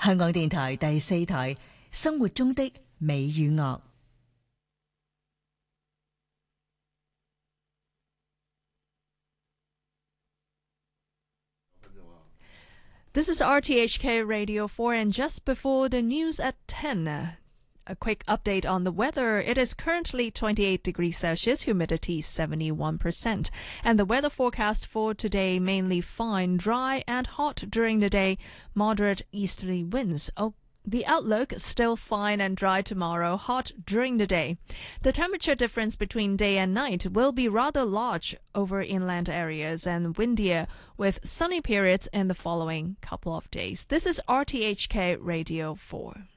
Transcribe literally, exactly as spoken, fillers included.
香港電台第四台生活中的美與樂。 This is R T H K Radio four, and just before the news at ten, uh, a quick update on the weather. It is currently twenty-eight degrees Celsius, humidity seventy-one percent. And the weather forecast for today, mainly fine, dry and hot during the day, moderate easterly winds. Oh, the outlook still fine and dry tomorrow, hot during the day. The temperature difference between day and night will be rather large over inland areas and windier, with sunny periods in the following couple of days. This is R T H K Radio four.